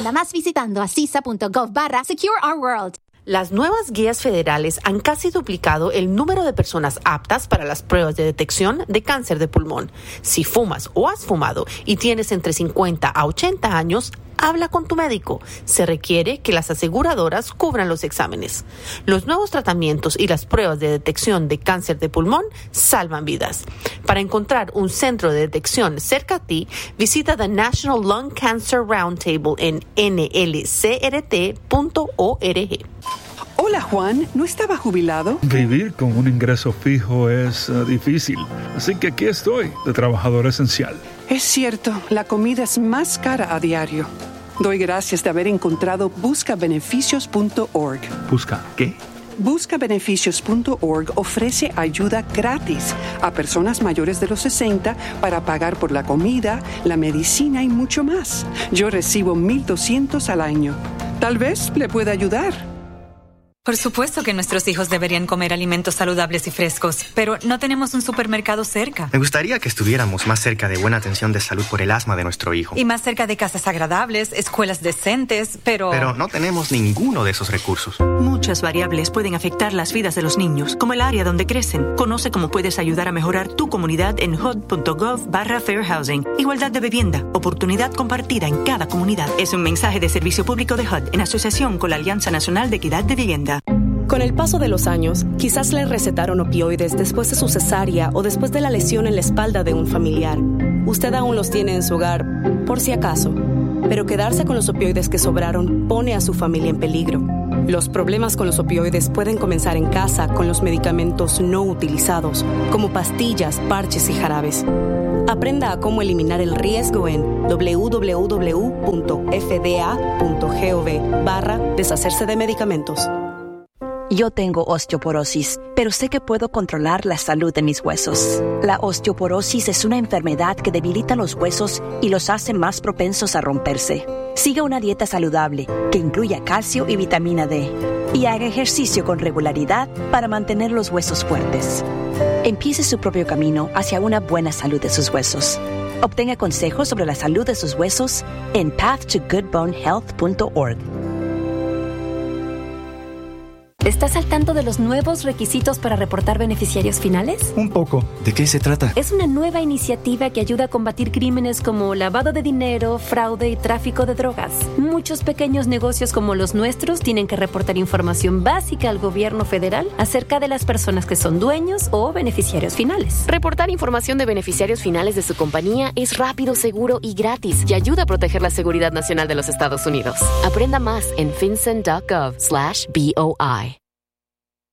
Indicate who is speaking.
Speaker 1: Aprenda más visitando acisa.gov/Secure Our World.
Speaker 2: Las nuevas guías federales han casi duplicado el número de personas aptas para las pruebas de detección de cáncer de pulmón. Si fumas o has fumado y tienes entre 50 a 80 años, habla con tu médico. Se requiere que las aseguradoras cubran los exámenes. Los nuevos tratamientos y las pruebas de detección de cáncer de pulmón salvan vidas. Para encontrar un centro de detección cerca a ti, visita the National Lung Cancer Roundtable en nlcrt.org.
Speaker 3: Hola, Juan. ¿No estaba jubilado?
Speaker 4: Vivir con un ingreso fijo es difícil. Así que aquí estoy, de trabajador esencial.
Speaker 3: Es cierto, la comida es más cara a diario. Doy gracias de haber encontrado buscabeneficios.org.
Speaker 4: ¿Busca qué?
Speaker 3: Buscabeneficios.org ofrece ayuda gratis a personas mayores de los 60 para pagar por la comida, la medicina y mucho más. Yo recibo $1,200 al año. Tal vez le pueda ayudar.
Speaker 5: Por supuesto que nuestros hijos deberían comer alimentos saludables y frescos, pero no tenemos un supermercado cerca.
Speaker 6: Me gustaría que estuviéramos más cerca de buena atención de salud por el asma de nuestro hijo.
Speaker 5: Y más cerca de casas agradables, escuelas decentes, pero
Speaker 6: no tenemos ninguno de esos recursos.
Speaker 7: Muchas variables pueden afectar las vidas de los niños, como el área donde crecen. Conoce cómo puedes ayudar a mejorar tu comunidad en hud.gov/Fair Housing. Igualdad de vivienda, oportunidad compartida en cada comunidad. Es un mensaje de servicio público de HUD en asociación con la Alianza Nacional de Equidad de Vivienda.
Speaker 8: Con el paso de los años, quizás le recetaron opioides después de su cesárea o después de la lesión en la espalda de un familiar. Usted aún los tiene en su hogar, por si acaso. Pero quedarse con los opioides que sobraron pone a su familia en peligro. Los problemas con los opioides pueden comenzar en casa con los medicamentos no utilizados, como pastillas, parches y jarabes. Aprenda a cómo eliminar el riesgo en www.fda.gov/deshacerse de medicamentos.
Speaker 9: Yo tengo osteoporosis, pero sé que puedo controlar la salud de mis huesos. La osteoporosis es una enfermedad que debilita los huesos y los hace más propensos a romperse. Siga una dieta saludable que incluya calcio y vitamina D y haga ejercicio con regularidad para mantener los huesos fuertes. Empiece su propio camino hacia una buena salud de sus huesos. Obtenga consejos sobre la salud de sus huesos en pathtogoodbonehealth.org.
Speaker 10: ¿Estás al tanto de los nuevos requisitos para reportar beneficiarios finales?
Speaker 11: Un poco. ¿De qué se trata?
Speaker 10: Es una nueva iniciativa que ayuda a combatir crímenes como lavado de dinero, fraude y tráfico de drogas. Muchos pequeños negocios como los nuestros tienen que reportar información básica al gobierno federal acerca de las personas que son dueños o beneficiarios finales.
Speaker 12: Reportar información de beneficiarios finales de su compañía es rápido, seguro y gratis y ayuda a proteger la seguridad nacional de los Estados Unidos. Aprenda más en FinCEN.gov/BOI.